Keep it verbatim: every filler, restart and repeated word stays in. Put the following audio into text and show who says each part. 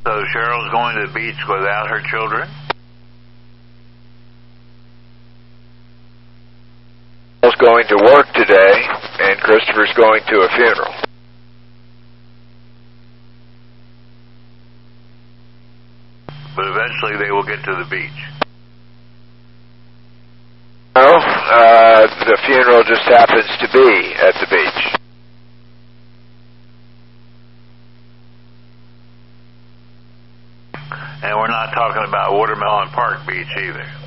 Speaker 1: So Cheryl's going to the beach without her children?
Speaker 2: Cheryl's going to work today, and Christopher's going to a funeral.
Speaker 1: But eventually they will get to the beach.
Speaker 2: No, uh, the funeral just happens to be at the beach.
Speaker 1: And we're not talking about Watermelon Park Beach either.